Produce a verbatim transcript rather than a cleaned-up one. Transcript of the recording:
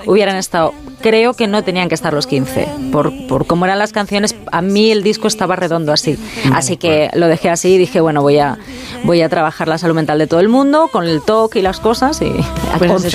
hubieran estado. Creo que no tenían que estar los quince. Por, por cómo eran las canciones, a mí el disco estaba redondo así. Así que lo dejé así y dije, bueno, voy a, voy a trabajar la salud mental de todo el mundo con el toque y las cosas y a pues once.